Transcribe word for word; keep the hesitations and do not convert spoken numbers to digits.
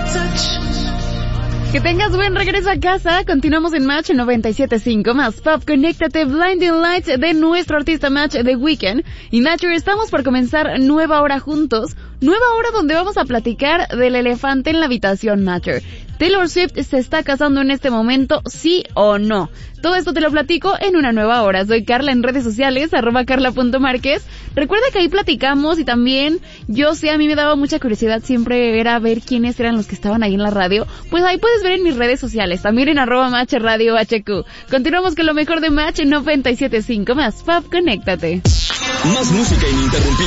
Que tengas buen regreso a casa. Continuamos en Match noventa y siete punto cinco más Pop. Conéctate, Blinding Lights de nuestro artista Match The Weeknd. Y Nature, estamos por comenzar nueva hora juntos. Nueva hora donde vamos a platicar del elefante en la habitación, Nature. ¿Taylor Swift se está casando en este momento, sí o no? Todo esto te lo platico en una nueva hora. Soy Carla en redes sociales, arroba carla.márquez. Recuerda que ahí platicamos y también, yo sé, a mí me daba mucha curiosidad siempre era ver quiénes eran los que estaban ahí en la radio. Pues ahí puedes ver en mis redes sociales, también en arroba Match Radio H Q. Continuamos con lo mejor de Match noventa y siete punto cinco más Pop, conéctate. Más música ininterrumpida.